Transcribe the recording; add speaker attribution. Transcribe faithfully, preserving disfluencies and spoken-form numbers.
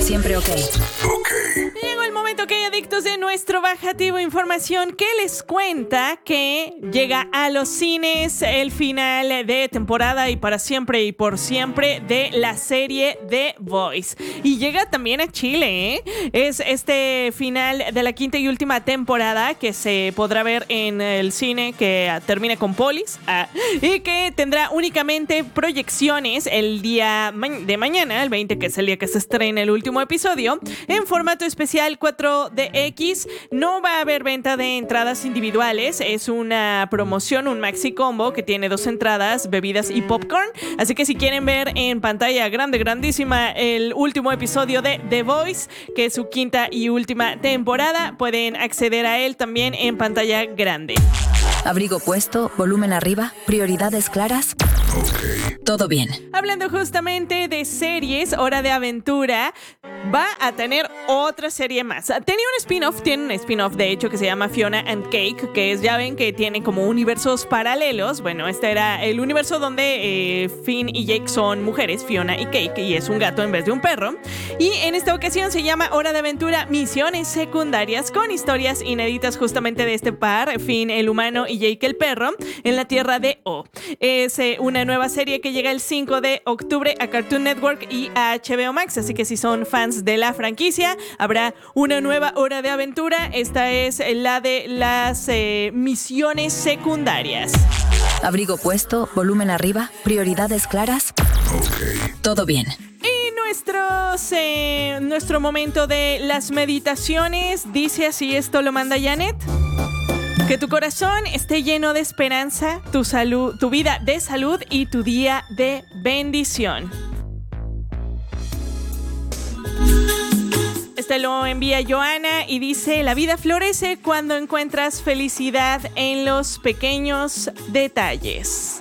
Speaker 1: Siempre ok.
Speaker 2: Ok.
Speaker 3: Llegó el momento que hay adictos de nuestro bajativo información que les cuenta que llega a los cines el final de temporada y para siempre y por siempre de la serie The Voice. Y llega también a Chile, ¿eh? Es este final de la quinta y última temporada que se podrá ver en el cine que termina con Polis ah, y que tendrá únicamente proyecciones el día de mañana, el veinte, que es el día que se estrena el último episodio, en formato especial cuatro D X. No va a haber venta de entradas individuales, es una promoción, un maxi combo que tiene dos entradas, bebidas y popcorn, así que si quieren ver en pantalla grande, grandísima el último episodio de The Voice, que es su quinta y última temporada, pueden acceder a él también en pantalla grande.
Speaker 1: Abrigo puesto, volumen arriba, prioridades claras.
Speaker 2: Ok.
Speaker 1: Todo bien.
Speaker 3: Hablando justamente de series, Hora de Aventura va a tener otra serie más. Tenía un spin-off, tiene un spin-off de hecho que se llama Fiona and Cake, que es, ya ven que tiene como universos paralelos. Bueno, este era el universo donde eh, Finn y Jake son mujeres, Fiona y Cake, y es un gato en vez de un perro. Y en esta ocasión se llama Hora de Aventura Misiones Secundarias, con historias inéditas justamente de este par, Finn el humano y Jake el perro, en la tierra de O. Es eh, una nueva serie que llega el cinco de octubre a Cartoon Network y a H B O Max, así que si son fans de la franquicia, habrá una nueva Hora de Aventura. Esta es la de las eh, misiones secundarias.
Speaker 1: Abrigo puesto, volumen arriba, prioridades claras.
Speaker 2: Ok.
Speaker 1: Todo bien.
Speaker 3: Y nuestros, eh, nuestro momento de las meditaciones dice así, esto lo manda Janet. Que tu corazón esté lleno de esperanza, tu salud, tu vida de salud y tu día de bendición. Este lo envía Joana y dice: la vida florece cuando encuentras felicidad en los pequeños detalles.